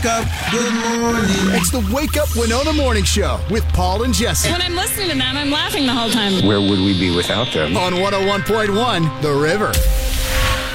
up, good morning. It's the Wake Up Winona Morning Show with Paul and Jesse. When I'm listening to them, I'm laughing the whole time. Where would we be without them? On 101.1 The River.